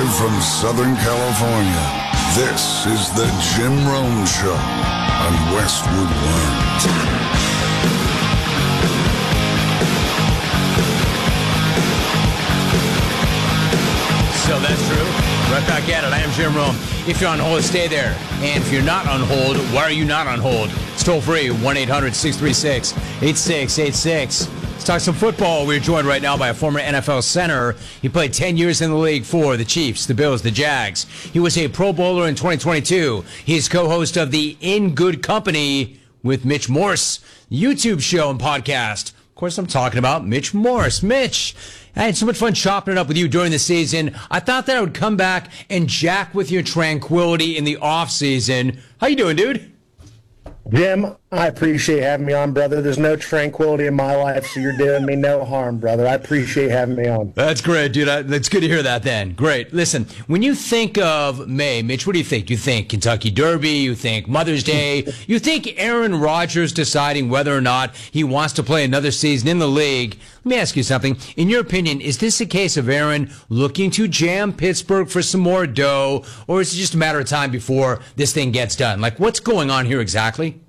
Live from Southern California, this is the Jim Rome Show on Westwood One. So that's true. Right back at it. I am Jim Rome. If you're on hold, stay there. And if you're not on hold, why are you not on hold? It's toll free, 1-800-636-8686. Let's talk some football. We're joined right now by a former NFL center. He played 10 years in the league for the Chiefs, the Bills, the Jags. He was a Pro Bowler in 2022. He's co-host of the In Good Company with Mitch Morse YouTube show and podcast. Of course, I'm talking about Mitch Morse. Mitch, I had so much fun chopping it up with you during the season. I thought that I would come back and jack with your tranquility in the off season. How you doing, dude? Jim, I appreciate having me on, brother. There's no tranquility in my life, so you're doing me no harm, brother. I appreciate having me on. That's great, dude. That's good to hear that then. Great. Listen, when you think of May, Mitch, what do you think? You think Kentucky Derby, you think Mother's Day, you think Aaron Rodgers deciding whether or not he wants to play another season in the league. Let me ask you something. In your opinion, is this a case of Aaron looking to jam Pittsburgh for some more dough, or is it just a matter of time before this thing gets done? Like, what's going on here exactly?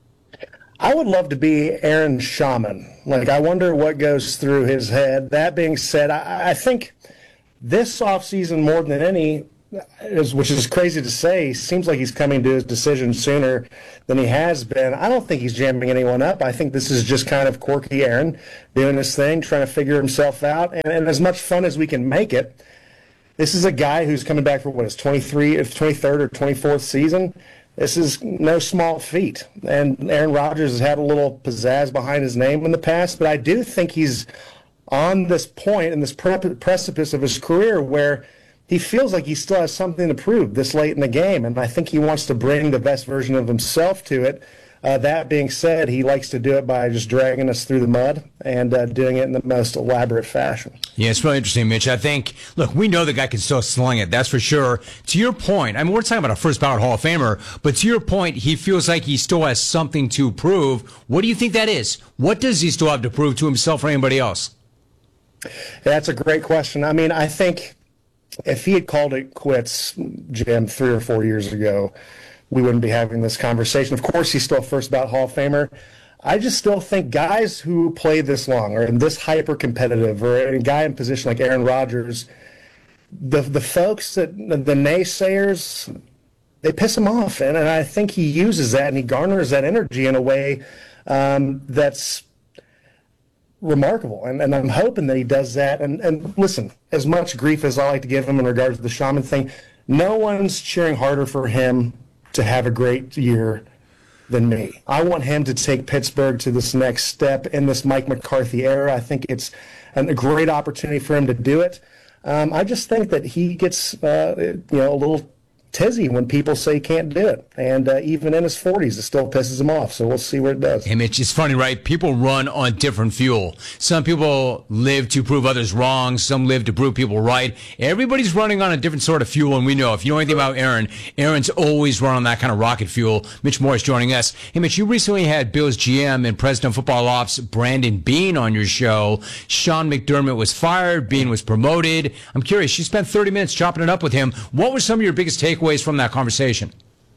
I would love to be Aaron Shaman. Like, I wonder what goes through his head. That being said, I think this offseason more than any, which is crazy to say, seems like he's coming to his decision sooner than he has been. I don't think he's jamming anyone up. I think this is just kind of quirky Aaron doing his thing, trying to figure himself out. And as much fun as we can make it, this is a guy who's coming back for his 23rd or 24th season. This is no small feat. And Aaron Rodgers has had a little pizzazz behind his name in the past, but I do think he's on this point in this precipice of his career where he feels like he still has something to prove this late in the game, and I think he wants to bring the best version of himself to it. That being said, he likes to do it by just dragging us through the mud and doing it in the most elaborate fashion. Yeah, it's really interesting, Mitch. I think, look, we know the guy can still sling it, that's for sure. To your point, I mean, we're talking about a first ballot Hall of Famer, but to your point, he feels like he still has something to prove. What do you think that is? What does he still have to prove to himself or anybody else? That's a great question. I mean, I think if he had called it quits, Jim, 3 or 4 years ago, we wouldn't be having this conversation. Of course, he's still a first ballot Hall of Famer. I just still think guys who play this long or in this hyper competitive or a guy in position like Aaron Rodgers, the folks that the naysayers, they piss him off. And I think he uses that and he garners that energy in a way that's remarkable. And I'm hoping that he does that. And listen, as much grief as I like to give him in regards to the Shaman thing, no one's cheering harder for him to have a great year than me. I want him to take Pittsburgh to this next step in this Mike McCarthy era. I think it's a great opportunity for him to do it. I just think that he gets a little tizzy when people say he can't do it. And even in his 40s, it still pisses him off. So we'll see where it does. Hey, Mitch, it's funny, right? People run on different fuel. Some people live to prove others wrong. Some live to prove people right. Everybody's running on a different sort of fuel. And we know, if you know anything about Aaron, Aaron's always run on that kind of rocket fuel. Mitch Morse joining us. Hey, Mitch, you recently had Bills GM and President of Football Ops Brandon Beane on your show. Sean McDermott was fired. Beane was promoted. I'm curious, you spent 30 minutes chopping it up with him. What were some of your biggest takeaways from that conversation?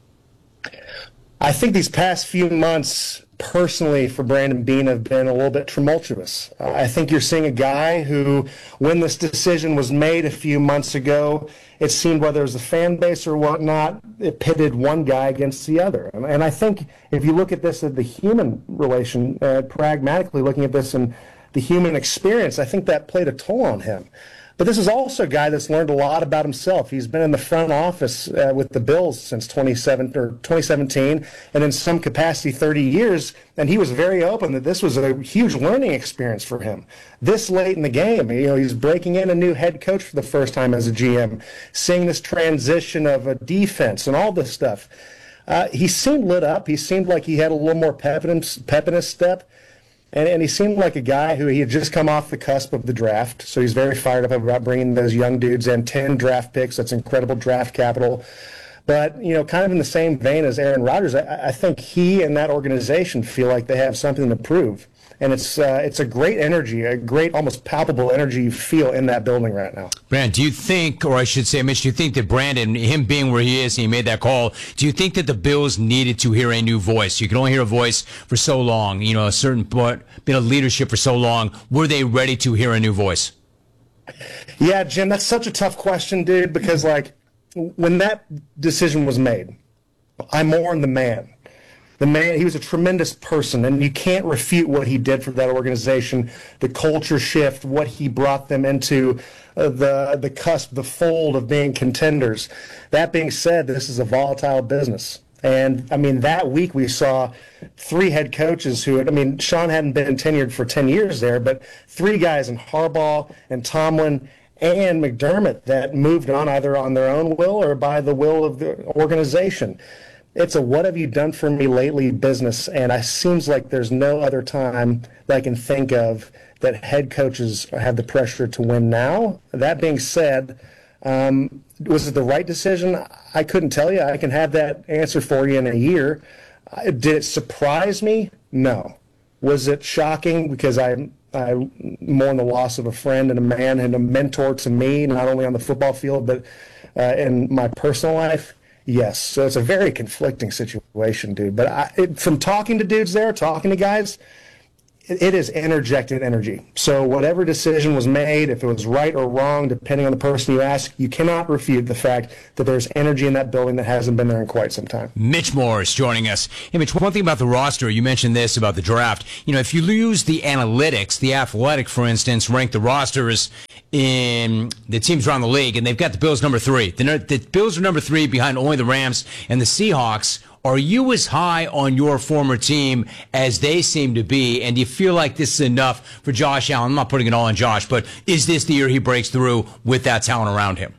I think these past few months, personally, for Brandon Beane have been a little bit tumultuous. I think you're seeing a guy who, when this decision was made a few months ago, it seemed whether it was the fan base or whatnot, it pitted one guy against the other. And I think if you look at this at the human relation, pragmatically looking at this and the human experience, I think that played a toll on him. But this is also a guy that's learned a lot about himself. He's been in the front office with the Bills since 2017, and in some capacity 30 years, and he was very open that this was a huge learning experience for him. This late in the game, he's breaking in a new head coach for the first time as a GM, seeing this transition of a defense and all this stuff. He seemed lit up. He seemed like he had a little more pep in his step. And he seemed like a guy who he had just come off the cusp of the draft, so he's very fired up about bringing those young dudes in. 10 draft picks, that's incredible draft capital. But, kind of in the same vein as Aaron Rodgers, I think he and that organization feel like they have something to prove. And it's a great energy, a great, almost palpable energy you feel in that building right now. Brandon, do you think, or I should say, Mitch, do you think that Brandon, him being where he is, and he made that call, do you think that the Bills needed to hear a new voice? You can only hear a voice for so long, a certain bit of leadership for so long. Were they ready to hear a new voice? Yeah, Jim, that's such a tough question, dude, because, when that decision was made, I mourn the man. The man, he was a tremendous person, and you can't refute what he did for that organization, the culture shift, what he brought them into the cusp, the fold of being contenders. That being said, this is a volatile business. And, that week we saw 3 head coaches who, Sean hadn't been tenured for 10 years there, but 3 guys in Harbaugh and Tomlin and McDermott that moved on either on their own will or by the will of the organization. It's a what have you done for me lately business, and it seems like there's no other time that I can think of that head coaches have the pressure to win now. That being said, was it the right decision? I couldn't tell you. I can have that answer for you in a year. Did it surprise me? No. Was it shocking because I mourn the loss of a friend and a man and a mentor to me, not only on the football field but in my personal life? Yes. So it's a very conflicting situation, dude. But from talking to dudes there, talking to guys, it is interjected energy. So whatever decision was made, if it was right or wrong, depending on the person you ask, you cannot refute the fact that there's energy in that building that hasn't been there in quite some time. Mitch Morris joining us. Hey, Mitch, one thing about the roster, you mentioned this about the draft. If you use the analytics, The Athletic, for instance, ranked the rosters in the teams around the league, and they've got the Bills number 3. The Bills are number 3 behind only the Rams and the Seahawks. Are you as high on your former team as they seem to be? And do you feel like this is enough for Josh Allen? I'm not putting it all on Josh, but is this the year he breaks through with that talent around him?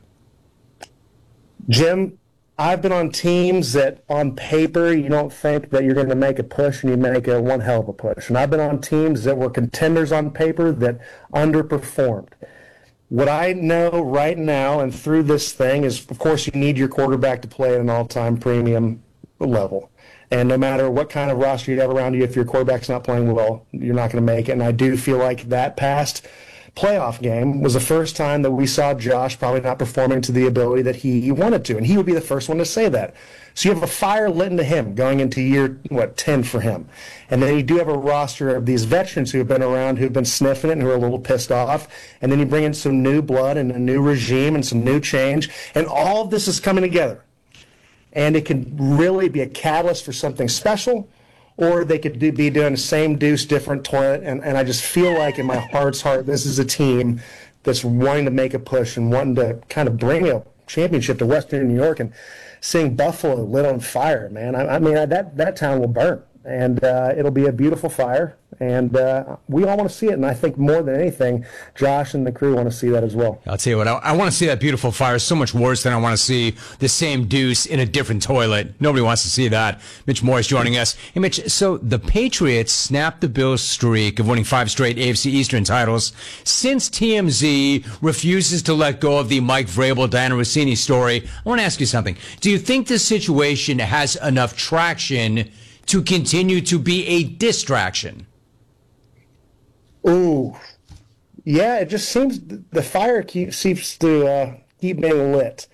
Jim, I've been on teams that on paper you don't think that you're going to make a push, and you make one hell of a push. And I've been on teams that were contenders on paper that underperformed. What I know right now and through this thing is, of course, you need your quarterback to play at an all-time premium level. And no matter what kind of roster you have around you, if your quarterback's not playing well, you're not going to make it. And I do feel like that past playoff game was the first time that we saw Josh probably not performing to the ability that he wanted to. And he would be the first one to say that. So you have a fire lit into him going into year, 10 for him. And then you do have a roster of these veterans who have been around, who've been sniffing it and who are a little pissed off. And then you bring in some new blood and a new regime and some new change. And all of this is coming together. And it can really be a catalyst for something special, or they could be doing the same deuce, different toilet. And I just feel like in my heart's heart, this is a team that's wanting to make a push and wanting to kind of bring a championship to Western New York. And seeing Buffalo lit on fire, man, that town will burn. And it'll be a beautiful fire. And we all want to see it. And I think more than anything, Josh and the crew want to see that as well. I'll tell you what, I want to see that beautiful fire so much worse than I want to see the same deuce in a different toilet. Nobody wants to see that. Mitch Morris joining us. Hey, Mitch, so the Patriots snapped the Bills' streak of winning 5 straight AFC Eastern titles since TMZ refuses to let go of the Mike Vrabel, Diana Rossini story. I want to ask you something. Do you think this situation has enough traction to continue to be a distraction? Ooh, yeah, it just seems the fire seems to keep being lit.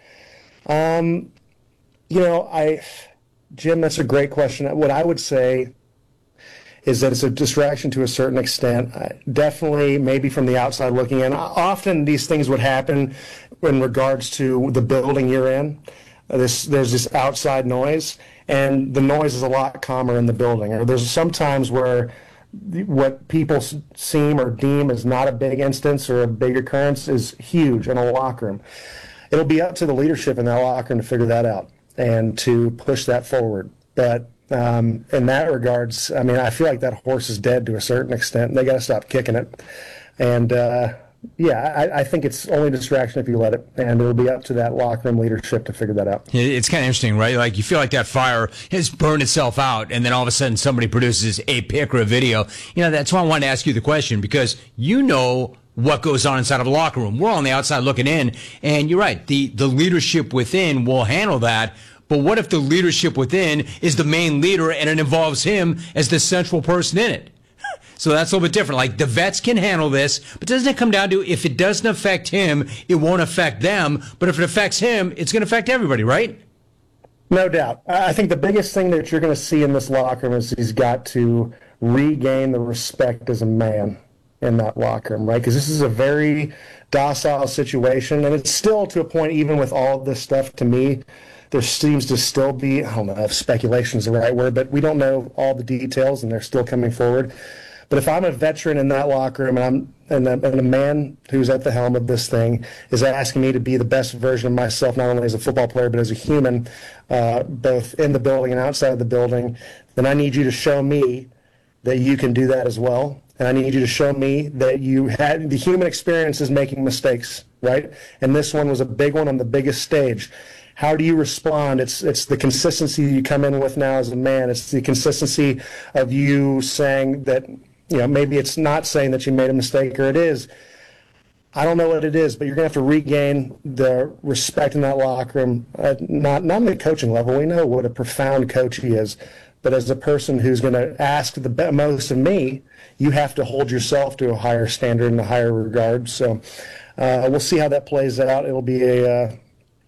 Jim, that's a great question. What I would say is that it's a distraction to a certain extent. Definitely, maybe from the outside looking in. Often these things would happen in regards to the building you're in. There's this outside noise, and the noise is a lot calmer in the building. Or there's some times where what people seem or deem as not a big instance or a big occurrence is huge in a locker room. It'll be up to the leadership in that locker room to figure that out and to push that forward. But in that regards, I feel like that horse is dead to a certain extent. They got to stop kicking it. And I think it's only distraction if you let it, and it'll be up to that locker room leadership to figure that out. It's kind of interesting, right? Like, you feel like that fire has burned itself out, and then all of a sudden somebody produces a pic or a video. That's why I wanted to ask you the question, because what goes on inside of a locker room. We're on the outside looking in, and you're right, the leadership within will handle that. But what if the leadership within is the main leader and it involves him as the central person in it? So that's a little bit different. Like, the vets can handle this, but doesn't it come down to, if it doesn't affect him, it won't affect them, but if it affects him, it's going to affect everybody, right? No doubt. I think the biggest thing that you're going to see in this locker room is he's got to regain the respect as a man in that locker room, right? Because this is a very docile situation, and it's still, to a point, even with all of this stuff, to me, there seems to still be, I don't know if speculation is the right word, but we don't know all the details, and they're still coming forward. But if I'm a veteran in that locker room, and a man who's at the helm of this thing is asking me to be the best version of myself, not only as a football player, but as a human, both in the building and outside of the building, then I need you to show me that you can do that as well. And I need you to show me that you had the human experience is making mistakes, right? And this one was a big one on the biggest stage. How do you respond? It's the consistency you come in with now as a man. It's the consistency of you saying that, maybe it's not saying that you made a mistake, or it is. I don't know what it is, but you're going to have to regain the respect in that locker room, not on the coaching level. We know what a profound coach he is, but as a person who's going to ask the most of me, you have to hold yourself to a higher standard and a higher regard. So we'll see how that plays out. It'll be a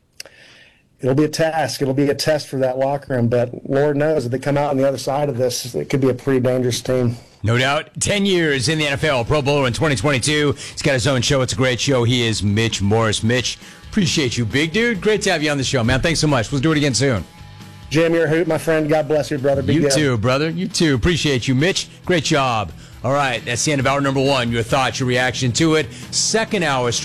task. It'll be a test for that locker room, but Lord knows if they come out on the other side of this, it could be a pretty dangerous team. No doubt. 10 years in the NFL, Pro Bowler in 2022. He's got his own show. It's a great show. He is Mitch Morse. Mitch, appreciate you, big dude. Great to have you on the show, man. Thanks so much. Let's do it again soon. Jim, you're a hoot, my friend. God bless you, brother. Big you deal. too, brother. You too. Appreciate you, Mitch. Great job. All right, that's the end of hour number one. Your thoughts, your reaction to it. Second hour.